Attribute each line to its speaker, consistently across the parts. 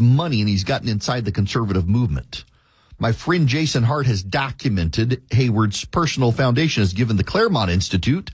Speaker 1: money, and he's gotten inside the conservative movement. My friend Jason Hart has documented Hayward's personal foundation has given the Claremont Institute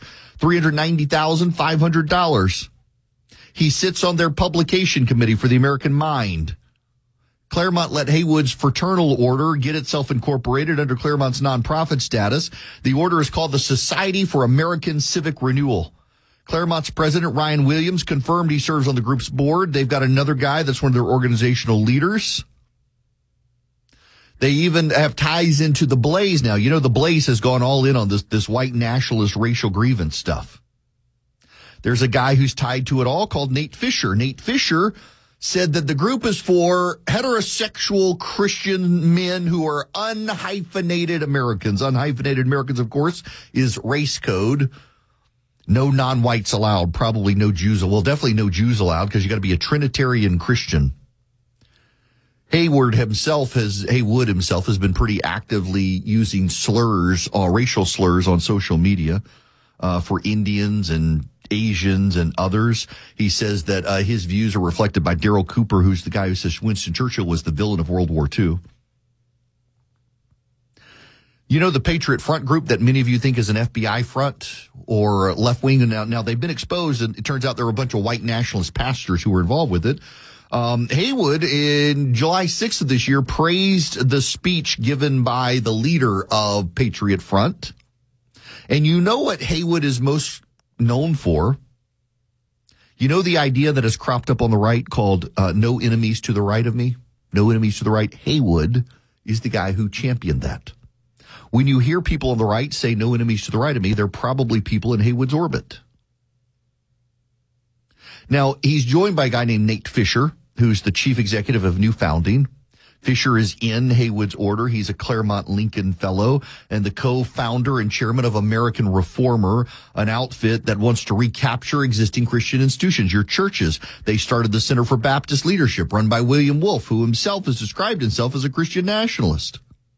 Speaker 1: $390,500. He sits on their publication committee for the American Mind. Claremont let Haywood's fraternal order get itself incorporated under Claremont's nonprofit status. The order is called the Society for American Civic Renewal. Claremont's president, Ryan Williams, confirmed he serves on the group's board. They've got another guy that's one of their organizational leaders. They even have ties into the Blaze now. You know, the Blaze has gone all in on this white nationalist racial grievance stuff. There's a guy who's tied to it all called Nate Fisher. Nate Fisher said that the group is for heterosexual Christian men who are unhyphenated Americans. Unhyphenated Americans, of course, is race code. No non-whites allowed, probably no Jews. Well, definitely no Jews allowed because you got to be a Trinitarian Christian. Haywood himself has been pretty actively using slurs, racial slurs on social media for Indians and Asians and others. He says that his views are reflected by Daryl Cooper, who's the guy who says Winston Churchill was the villain of World War II. You know, the Patriot Front group that many of you think is an FBI front or left wing, and now they've been exposed, and it turns out there were a bunch of white nationalist pastors who were involved with it. Haywood, in July 6th of this year, praised the speech given by the leader of Patriot Front. And you know what Haywood is most known for? You know the idea that has cropped up on the right called no enemies to the right of me? No enemies to the right? Haywood is the guy who championed that. When you hear people on the right say no enemies to the right of me, they're probably people in Haywood's orbit. Now, he's joined by a guy named Nate Fisher, who's the chief executive of New Founding. Fisher is in Haywood's order. He's a Claremont Lincoln Fellow and the co-founder and chairman of American Reformer, an outfit that wants to recapture existing Christian institutions, your churches. They started the Center for Baptist Leadership, run by William Wolfe, who himself has described himself as a Christian nationalist.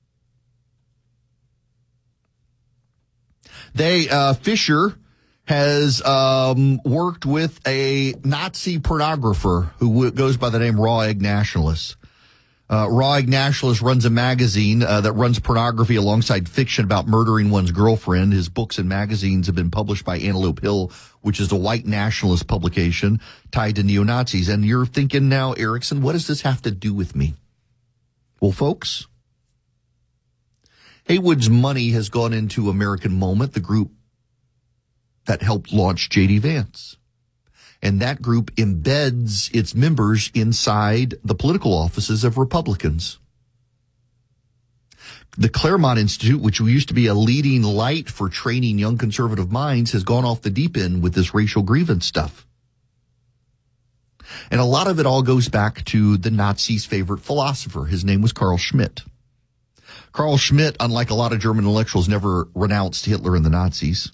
Speaker 1: Fisher has worked with a Nazi pornographer who goes by the name Raw Egg Nationalist. Raw Egg Nationalist runs a magazine that runs pornography alongside fiction about murdering one's girlfriend. His books and magazines have been published by Antelope Hill, which is a white nationalist publication tied to neo-Nazis. And you're thinking now, Erickson, what does this have to do with me? Well, folks, Haywood's money has gone into American Moment, the group that helped launch J.D. Vance. And that group embeds its members inside the political offices of Republicans. The Claremont Institute, which used to be a leading light for training young conservative minds, has gone off the deep end with this racial grievance stuff. And a lot of it all goes back to the Nazis' favorite philosopher. His name was Carl Schmitt. Carl Schmitt, unlike a lot of German intellectuals, never renounced Hitler and the Nazis.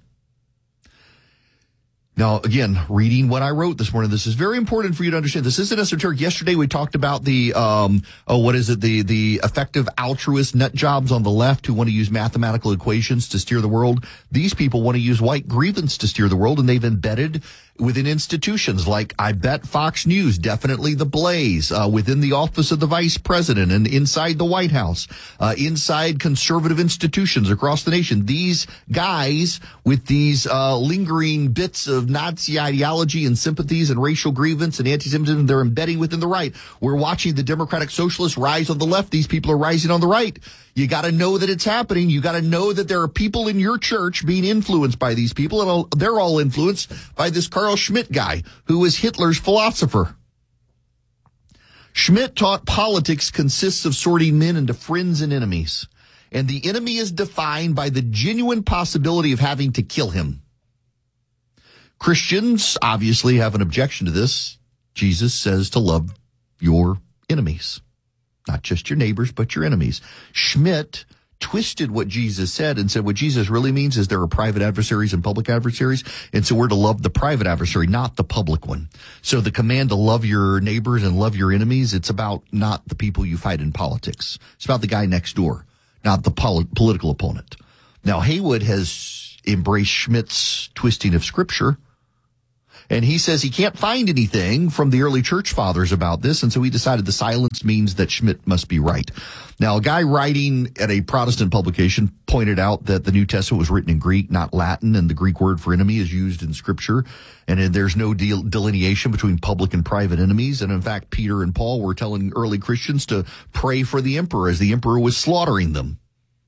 Speaker 1: Now, again, reading what I wrote this morning, this is very important for you to understand. This isn't esoteric. Yesterday, we talked about the effective altruist nut jobs on the left who want to use mathematical equations to steer the world. These people want to use white grievance to steer the world, and they've embedded within institutions like, I bet, Fox News, definitely The Blaze, within the office of the vice president and inside the White House, inside conservative institutions across the nation. These guys with these lingering bits of Nazi ideology and sympathies and racial grievance and anti-Semitism, they're embedding within the right. We're watching the Democratic Socialists rise on the left. These people are rising on the right. You got to know that it's happening. You got to know that there are people in your church being influenced by these people, and they're all influenced by this Carl Schmitt guy, who is Hitler's philosopher. Schmitt taught politics consists of sorting men into friends and enemies, and the enemy is defined by the genuine possibility of having to kill him. Christians obviously have an objection to this. Jesus says to love your enemies. Not just your neighbors, but your enemies. Schmitt twisted what Jesus said and said what Jesus really means is there are private adversaries and public adversaries, and so we're to love the private adversary, not the public one. So the command to love your neighbors and love your enemies, it's about not the people you fight in politics. It's about the guy next door, not the political opponent. Now, Haywood has embraced Schmitt's twisting of Scripture, And he says he can't find anything from the early church fathers about this, and so he decided the silence means that Schmidt must be right. Now, a guy writing at a Protestant publication pointed out that the New Testament was written in Greek, not Latin, and the Greek word for enemy is used in Scripture, and there's no delineation between public and private enemies. And in fact, Peter and Paul were telling early Christians to pray for the emperor as the emperor was slaughtering them.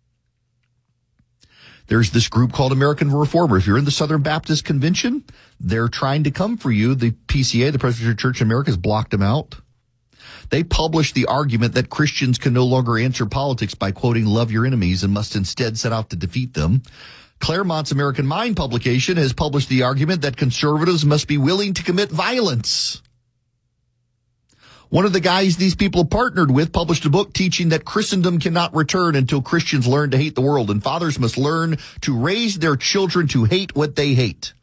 Speaker 1: There's this group called American Reformer. If you're in the Southern Baptist Convention, they're trying to come for you. The PCA, the Presbyterian Church in America, has blocked them out. They published the argument that Christians can no longer answer politics by quoting love your enemies and must instead set out to defeat them. Claremont's American Mind publication has published the argument that conservatives must be willing to commit violence. One of the guys these people partnered with published a book teaching that Christendom cannot return until Christians learn to hate the world, and fathers must learn to raise their children to hate what they hate.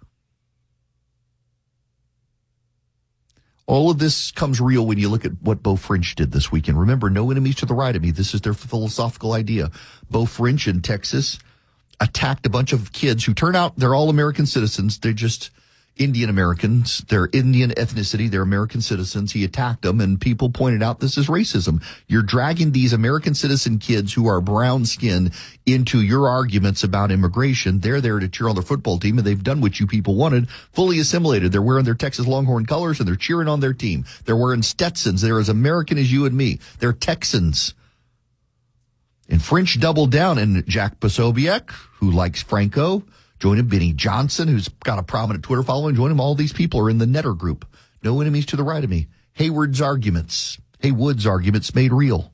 Speaker 1: All of this comes real when you look at what Beau French did this weekend. Remember, no enemies to the right of me. This is their philosophical idea. Beau French in Texas attacked a bunch of kids who turn out they're all American citizens. They're just Indian Americans. They're Indian ethnicity. They're American citizens. He attacked them, and people pointed out this is racism. You're dragging these American citizen kids who are brown skinned into your arguments about immigration. They're there to cheer on their football team, and they've done what you people wanted, fully assimilated. They're wearing their Texas Longhorn colors, and they're cheering on their team. They're wearing Stetsons. They're as American as you and me. They're Texans. And French doubled down, and Jack Posobiec, who likes Franco, join him. Benny Johnson, who's got a prominent Twitter following, join him. All these people are in the Netter group. No enemies to the right of me. Haywood's arguments made real.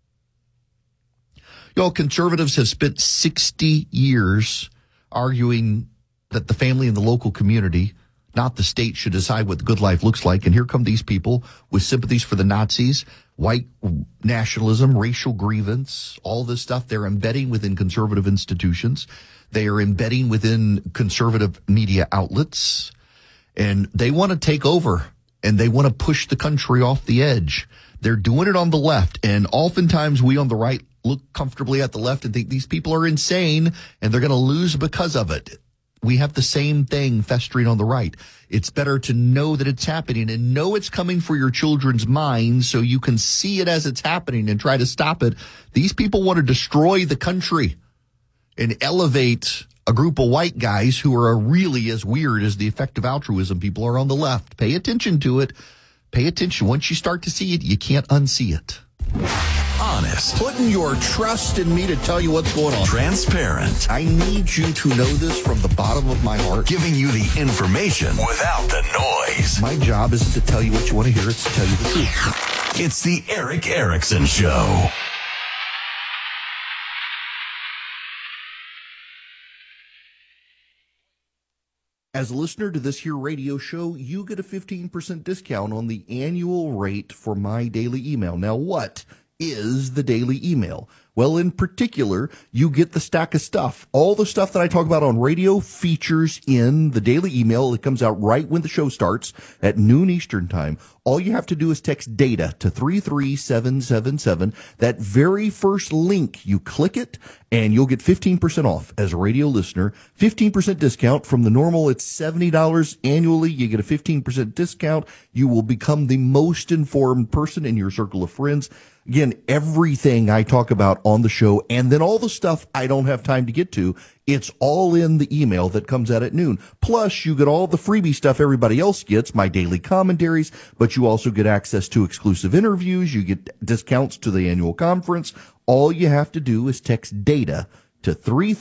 Speaker 1: Y'all, conservatives have spent 60 years arguing that the family and the local community, not the state, should decide what the good life looks like. And here come these people with sympathies for the Nazis, white nationalism, racial grievance, all this stuff they're embedding within conservative institutions. They are embedding within conservative media outlets, and they want to take over, and they want to push the country off the edge. They're doing it on the left, and oftentimes we on the right look comfortably at the left and think these people are insane, and they're going to lose because of it. We have the same thing festering on the right. It's better to know that it's happening and know it's coming for your children's minds so you can see it as it's happening and try to stop it. These people want to destroy the country and elevate a group of white guys who are really as weird as the effective altruism people are on the left. Pay attention to it. Pay attention. Once you start to see it, you can't unsee it.
Speaker 2: Honest.
Speaker 1: Putting your trust in me to tell you what's going on.
Speaker 2: Transparent.
Speaker 1: I need you to know this from the bottom of my heart.
Speaker 2: Giving you the information without the noise.
Speaker 1: My job isn't to tell you what you want to hear. It's to tell you the truth.
Speaker 2: It's the Erick Erickson Show.
Speaker 1: As a listener to this here radio show, you get a 15% discount on the annual rate for my daily email. Now, what is the daily email? Well, in particular, you get the stack of stuff. All the stuff that I talk about on radio features in the daily email. It comes out right when the show starts at noon Eastern time. All you have to do is text DATA to 33777. That very first link, you click it, and you'll get 15% off as a radio listener. 15% discount from the normal. It's $70 annually. You get a 15% discount. You will become the most informed person in your circle of friends. Again, everything I talk about on the show, and then all the stuff I don't have time to get to, it's all in the email that comes out at noon. Plus, you get all the freebie stuff everybody else gets, my daily commentaries, but you also get access to exclusive interviews. You get discounts to the annual conference. All you have to do is text DATA to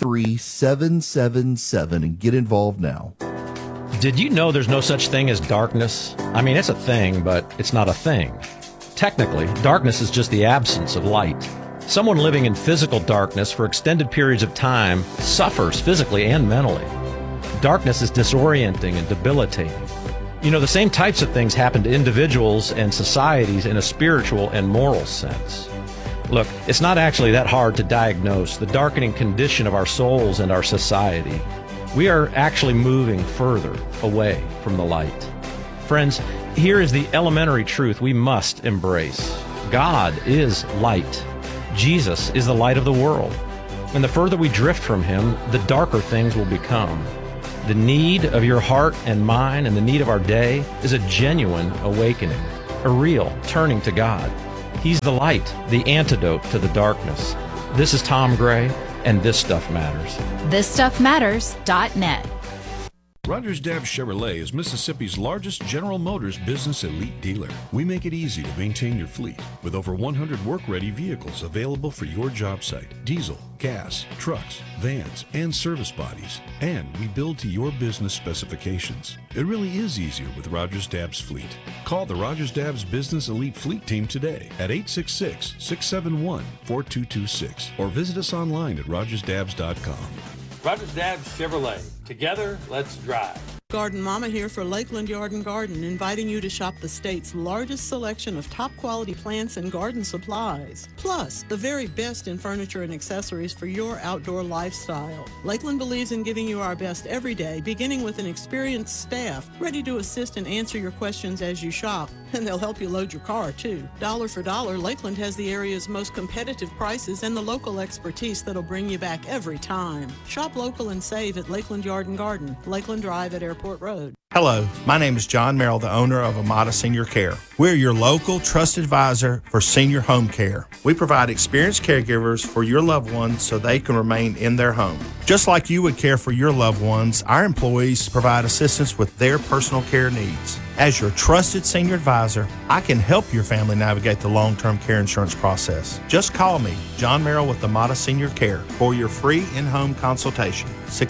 Speaker 1: 33777 and get involved now.
Speaker 3: Did you know there's no such thing as darkness? I mean, it's a thing, but it's not a thing. Technically, darkness is just the absence of light. Someone living in physical darkness for extended periods of time suffers physically and mentally. Darkness is disorienting and debilitating. You know, the same types of things happen to individuals and societies in a spiritual and moral sense. Look, it's not actually that hard to diagnose the darkening condition of our souls and our society. We are actually moving further away from the light. Friends, here is the elementary truth we must embrace. God is light. Jesus is the light of the world. And the further we drift from him, the darker things will become. The need of your heart and mine and the need of our day is a genuine awakening, a real turning to God. He's the light, the antidote to the darkness. This is Tom Gray, and This Stuff Matters.
Speaker 4: ThisStuffMatters.net.
Speaker 5: Rogers Dabbs Chevrolet is Mississippi's largest General Motors business elite dealer. We make it easy to maintain your fleet with over 100 work-ready vehicles available for your job site. Diesel, gas, trucks, vans, and service bodies. And we build to your business specifications. It really is easier with Rogers Dabbs Fleet. Call the Rogers Dabbs Business Elite Fleet Team today at 866-671-4226 or visit us online at rogersdabbs.com.
Speaker 6: Rogers Dabbs Chevrolet. Together, let's drive.
Speaker 7: Garden Mama here for Lakeland Yard and Garden, inviting you to shop the state's largest selection of top quality plants and garden supplies. Plus, the very best in furniture and accessories for your outdoor lifestyle. Lakeland believes in giving you our best every day, beginning with an experienced staff ready to assist and answer your questions as you shop. And they'll help you load your car, too. Dollar for dollar, Lakeland has the area's most competitive prices and the local expertise that'll bring you back every time. Shop local and save at Lakeland Yard and Garden, Lakeland Drive at Airport Road.
Speaker 8: Hello, my name is John Merrill, the owner of Amada Senior Care. We're your local trusted advisor for senior home care. We provide experienced caregivers for your loved ones so they can remain in their home. Just like you would care for your loved ones, our employees provide assistance with their personal care needs. As your trusted senior advisor, I can help your family navigate the long-term care insurance process. Just call me, John Merrill with Amada Senior Care, for your free in-home consultation.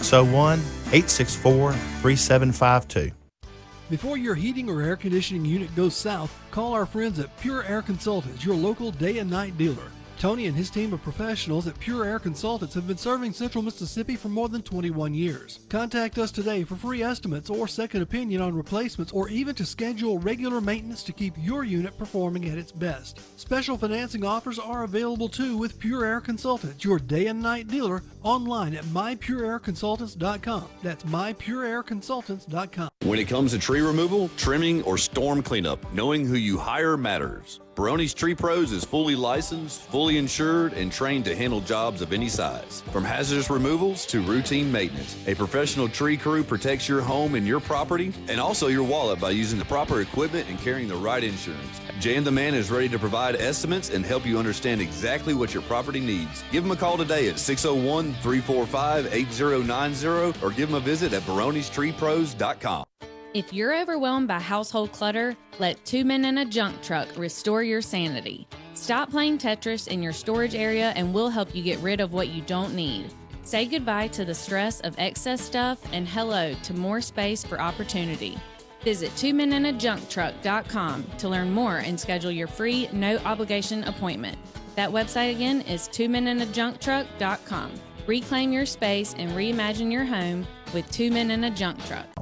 Speaker 8: 601-864-3752.
Speaker 9: Before your heating or air conditioning unit goes south, call our friends at Pure Air Consultants, your local day and night dealer. Tony and his team of professionals at Pure Air Consultants have been serving Central Mississippi for more than 21 years. Contact us today for free estimates or second opinion on replacements, or even to schedule regular maintenance to keep your unit performing at its best. Special financing offers are available too with Pure Air Consultants, your day and night dealer, online at mypureairconsultants.com. That's mypureairconsultants.com.
Speaker 10: When it comes to tree removal, trimming, or storm cleanup, knowing who you hire matters. Baroni's Tree Pros is fully licensed, fully insured, and trained to handle jobs of any size. From hazardous removals to routine maintenance, a professional tree crew protects your home and your property, and also your wallet by using the proper equipment and carrying the right insurance. Jan the Man is ready to provide estimates and help you understand exactly what your property needs. Give him a call today at 601-345-8090 or give him a visit at baronestreepros.com.
Speaker 11: If you're overwhelmed by household clutter, let Two Men and a Junk Truck restore your sanity. Stop playing Tetris in your storage area and we'll help you get rid of what you don't need. Say goodbye to the stress of excess stuff and hello to more space for opportunity. Visit twomenandajuncktruck.com to learn more and schedule your free, no-obligation appointment. That website again is twomenandajuncktruck.com. Reclaim your space and reimagine your home with Two Men and a Junk Truck.